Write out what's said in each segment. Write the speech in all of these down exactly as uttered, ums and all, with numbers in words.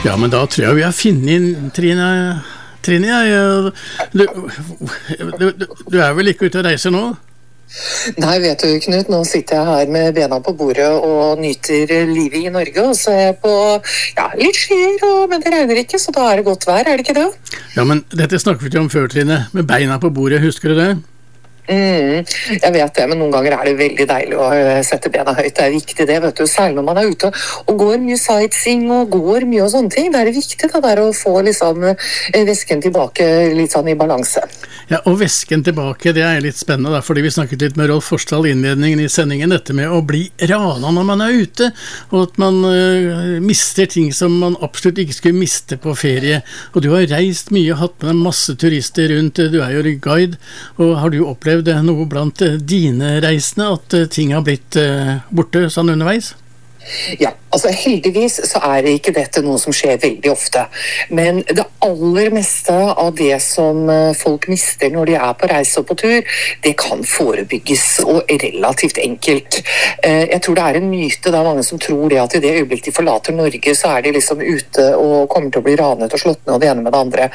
Ja, men da tror jeg vi har funnet Trine. Trine, jeg, du, du, du, du er vel ikke ute og reiser nå? Nei, vet du Knut, nå sitter jeg her med bena på bordet og nyter livet i Norge, og så er jeg på, ja, litt skyer, og, men det regner ikke, så da er det godt vær, er det ikke det? Ja, men dette snakker vi ikke om før, Trine, med beina på bordet, husker du det? Mm, jeg vet det, men noen ganger er det veldig deilig å sette bena høyt. Det er viktig det, vet du, særlig når man er ute og går mye sightseeing og går mye og sånne ting. Det er det viktig da, der å få liksom væsken tilbake litt sånn i balanse. Ja, og væsken tilbake, det er litt spennende da, fordi vi snakket litt med Rolf Forsdal i innledningen i sendingen, dette med å bli rana når man er ute, og at man uh, mister ting som man absolutt ikke skulle miste på ferie. Og du har reist mye, hatt med deg masse turister rundt, du er jo guide, og har du opplevd noe blant dine reisende, at ting har blitt borte sånn underveis? Ja, altså heldigvis så er ikke dette noe som skjer veldig ofte, men det aller meste av det som folk mister når de er på reise og på tur, det kan forebygges og relativt enkelt. Jeg tror det er en myte, det er mange som tror det at i det øyeblikk de forlater Norge så er de liksom ute og kommer til å bli ranet og slått ned og det ene med det andre.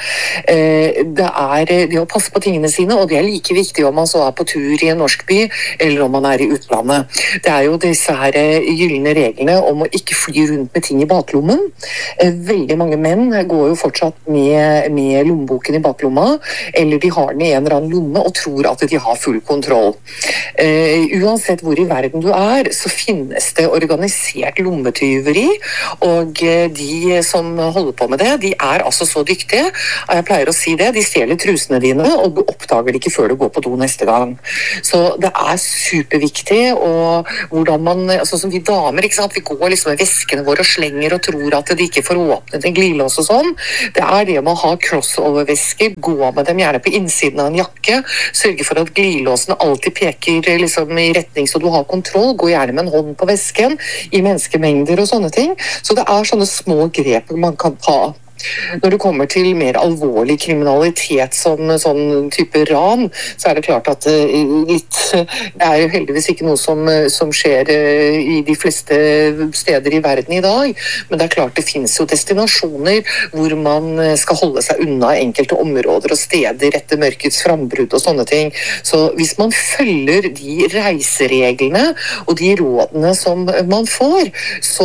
Det er det å passe på tingene sine, og det er like viktig om man så er på tur i en norsk by eller om man er i utlandet. Det er jo disse her gyllene reglene om å ikke fly rundt med ting i baklommen. Veldig mange menn går jo fortsatt med, med lommeboken i baklomma, eller de har den i en eller annen lomme og tror at de har full kontroll. Uh, uansett hvor i verden du er, så finnes det organisert lommetyveri, og de som holder på med det, de er altså så dyktige, og jeg pleier å si det, de stjeler trusene dine, og du oppdager det ikke før du går på do neste gang. Så det er superviktig, og hvordan man, altså som vi damer, ikke sant, vi går liksom med veskene våre og slenger og tror at de ikke får åpnet en glidelås og sånn. Det er det med å ha crossover-vesker, gå med dem gjerne på innsiden av en jakke, sørge for at glidelåsen alltid peker liksom i retning så du har kontroll, gå gjerne med en hånd på vesken i menneskemengder og sånne ting. Så det er sånne små grep man kan ta. Når det kommer til mer alvorlig kriminalitet som sånn type ran, så er det klart at litt, det er jo heldigvis ikke noe som, som skjer i de fleste steder i verden i dag, men det er klart det finnes jo destinasjoner hvor man skal holde seg unna enkelte områder og steder etter mørkets frambrudd og sånne ting. Så hvis man følger de reisereglene og de rådene som man får, så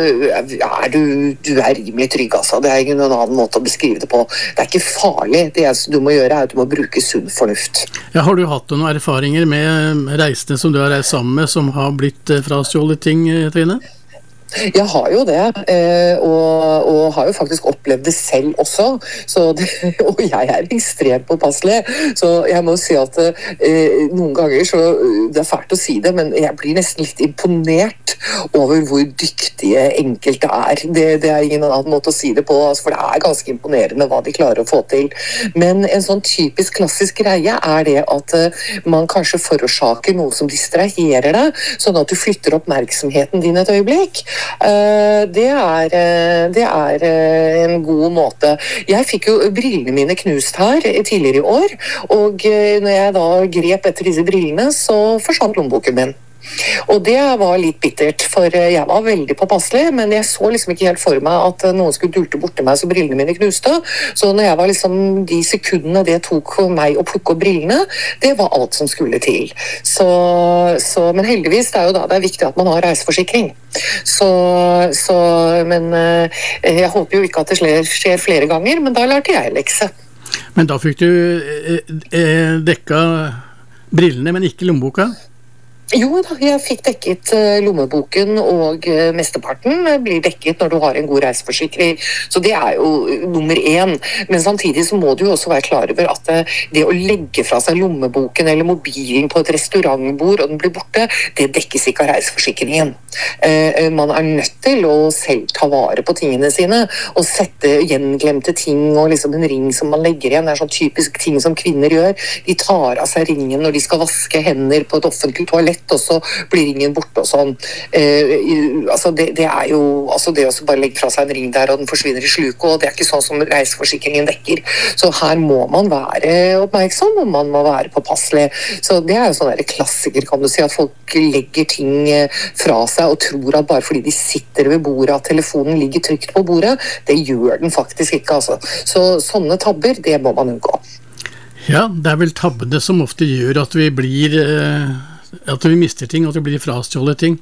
er du, du er rimelig trygg, altså. Det er ikke noen annen måte å beskrive det på. Det er ikke farlig. Det du må gjøre er at du må bruke sunn fornuft. Ja, har du hatt noen erfaringer med reisende som du har reist sammen med, som har blitt frastjålet ting, Trine? Jeg har jo det, og, og har jo faktisk opplevd det selv også, så det, og jeg er ekstremt påpasselig, så jeg må si at eh, noen ganger så, det er fælt å si det, men jeg blir nesten litt imponert over hvor dyktige enkelte er. Det, det er ingen annen måte å si det på, for det er ganske imponerende hva de klarer å få til. Men en sånn typisk klassisk greie er det at man kanskje forårsaker noe som distraherer deg, sånn at du flytter oppmerksomheten din et øyeblikk. Det er, det er en god måte. Jeg fikk jo brillene mine knust her tidligere i år, og når jeg da grep etter disse brillene, så forsvant lommeboken min. Og det var litt bittert, for jeg var veldig påpasselig, men jeg så liksom ikke helt for meg at noen skulle dulte bort til meg så brillene mine knuste. Så når jeg var liksom, de sekundene det tok for meg å plukke opp brillene, det var alt som skulle til. Så, så, men heldigvis, det er jo da det er viktig at man har reiseforsikring. Så, så, men jeg håper jo ikke at det skjer flere ganger, men da lærte jeg lekse. Men da fikk du eh, dekka brillene, men ikke lommeboka? Jo da, jeg fikk dekket uh, lommeboken, og uh, mesteparten uh, blir dekket når du har en god reiseforsikring. Så det er jo uh, nummer én. Men samtidig så må du jo også være klar over at uh, det å legge fra seg lommeboken eller mobilen på et restaurantbord og den blir borte, det dekkes ikke av reiseforsikringen. Uh, man er nødt til å selv ta vare på tingene sine og sette gjenglemte ting og liksom en ring som man legger igjen. Det er sånn typisk ting som kvinner gjør. De tar av seg ringen når de skal vaske hender på et offentlig toalett, lett, og så blir ringen borte og sånn. Eh, altså det, det er jo altså det å bare legge fra seg en ring der, og den forsvinner i sluket, og det er ikke sånn som reiseforsikringen dekker. Så her må man være oppmerksom, og man må være påpasselig. Så det er jo sånn der klassiker, kan du si, at folk legger ting fra seg og tror at bare fordi de sitter ved bordet, at telefonen ligger trygt på bordet. Det gjør den faktisk ikke, altså. Så sånne tabber, det må man unngå. Ja, det er vel tabbene som ofte gjør at vi blir, at vi mister ting, at vi blir frastjålet ting.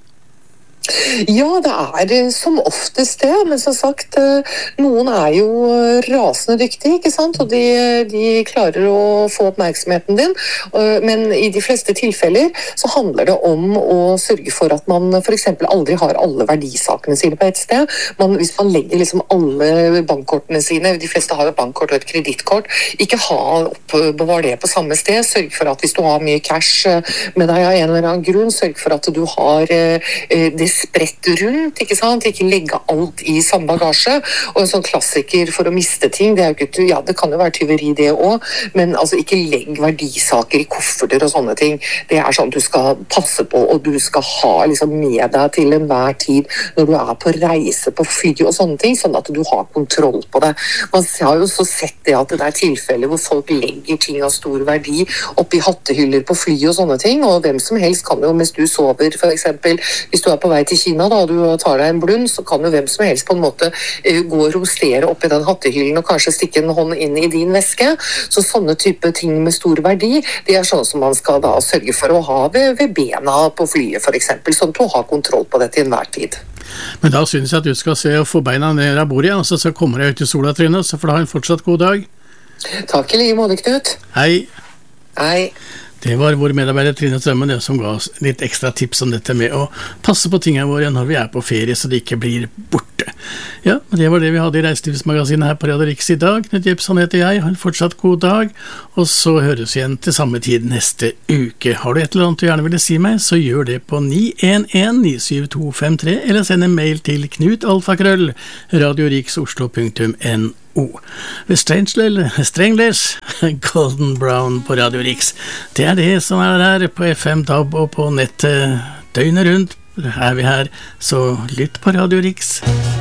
Ja, det er som oftest det, men som sagt, noen er jo rasende dyktige, ikke sant? Og de, de klarer å få oppmerksomheten din, men i de fleste tilfeller så handler det om å sørge for at man for eksempel aldri har alle verdisakene sine på et sted. Man, hvis man legger liksom alle bankkortene sine, de fleste har et bankkort og et kredittkort, ikke ha oppbevar det på samme sted, sørg for at hvis du har mye cash med deg av en eller annen grunn, sørg for at du har det spredt rundt, ikke sant? Ikke legge alt i samme bagasje. Og en sånn klassiker for å miste ting, det er jo ikke, ja, det kan jo være tyveri det også, men altså ikke legg verdisaker i kofferter og sånne ting. Det er sånn du skal passe på, og du skal ha liksom med deg til enhver tid når du er på reise på fly og sånne ting, sånn at du har kontroll på det. Man har jo så sett det at det er tilfeller hvor folk legger ting av stor verdi oppi hattehyller på fly og sånne ting, og hvem som helst kan jo, mens du sover for eksempel, hvis du er på vei til Kina da, og du tar deg en blund, så kan jo hvem som helst på en måte uh, gå og romstere opp i den hattehyllen og kanskje stikke en hånd inn i din veske. Så sånne type ting med stor verdi, det er sånn som man skal da sørge for å ha ved, ved bena på flyet for eksempel, sånn at du har kontroll på det til enhver tid. Men da synes jeg at du skal se og få beina ned av bordet, og så kommer jeg ut i sola, Trine, så får du ha en fortsatt god dag. Takk i like måte, Knut. Hei. Hei. Det var vår medarbeider Trine Strømmen, det som ga oss litt ekstra tips om dette med å passe på tingene våre når vi er på ferie, så de ikke blir borte. Ja, det var det vi hadde i Reiselivsmagasinet her på Radio Riks i dag. Knut Jepsson heter jeg, ha en fortsatt god dag, og så høres vi igjen til samme tid neste uke. Har du et eller annet du gjerne ville si meg, så gjør det på ni en en ni syv to fem tre, eller send en mail til knutalfakrøll radioriksoslo punktum no. Ved Stranglers Golden Brown på Radio Riks. Det er det som er her på F M D A B og på nettet døgnet rundt. Er vi her, så lytt på Radio Riks.